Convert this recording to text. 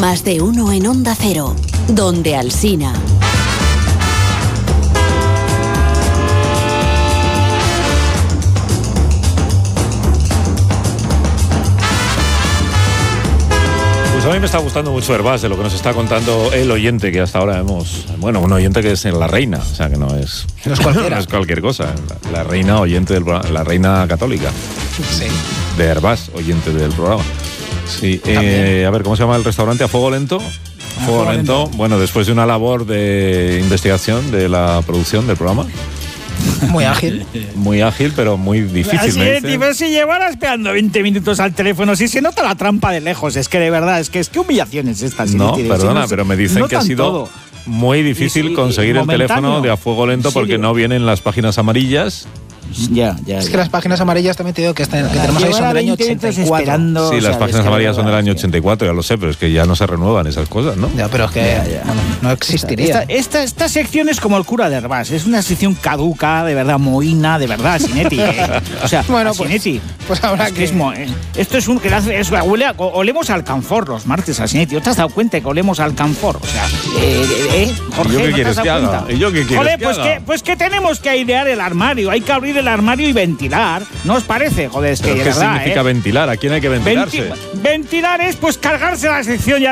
Más de uno en Onda Cero, donde Alsina. Pues a mí me está gustando mucho Hervás de lo que nos está contando el oyente que hasta ahora hemos... Bueno, un oyente que es la reina, o sea que no es cualquiera. No es cualquier cosa. La reina oyente del programa, la reina católica. Sí. De Hervás, oyente del programa. Sí, a ver, ¿cómo se llama el restaurante? ¿A Fuego Lento? Fuego Lento. Bueno, después de una labor de investigación de la producción del programa. Muy ágil. Muy ágil, pero muy difícil. Si llevara esperando 20 minutos al teléfono, si se nota la trampa de lejos, es que de verdad, es que humillaciones estas. No, perdona, pero me dicen que ha sido todo. muy difícil conseguir el teléfono de A Fuego Lento porque no vienen las páginas amarillas. Ya. Es que las páginas amarillas también te digo que tenemos ahí son del año 84. Sí, las páginas amarillas son del año 84, ya lo sé, pero es que ya no se renuevan esas cosas, ¿no? Ya, pero es que no existiría. Esta sección es como el cura de Hervás, es una sección caduca, de verdad, mohina, de verdad, Sinetti. O sea, bueno, Sinetti. Pues ahora que... Esto es huele olemos al alcanfor los martes a Sinetti. ¿No te has dado cuenta que olemos al alcanfor? O sea, Jorge, ¿Y yo qué quieres que haga? ¿Y yo qué quieres que haga? Pues que tenemos que airear el armario, hay que abrir el armario y ventilar. ¿No os parece? Joder, es que ¿Pero qué significa ventilar? ¿A quién hay que ventilarse? Ventilar es pues cargarse la sección ya.